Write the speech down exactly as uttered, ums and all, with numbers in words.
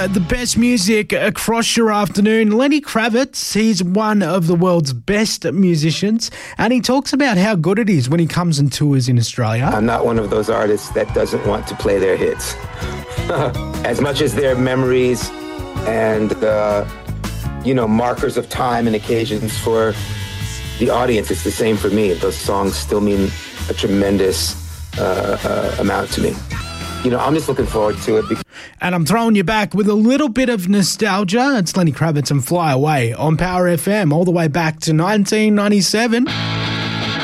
The best music across your afternoon. Lenny Kravitz, he's one of the world's best musicians, and he talks about how good it is when he comes and tours in Australia. I'm not one of those artists that doesn't want to play their hits. As much as their memories and, uh, you know, markers of time and occasions for the audience, it's the same for me. Those songs still mean a tremendous uh, uh, amount to me. You know, I'm just looking forward to it. Because- and I'm throwing you back with a little bit of nostalgia. It's Lenny Kravitz and Fly Away on Power F M all the way back to nineteen ninety-seven.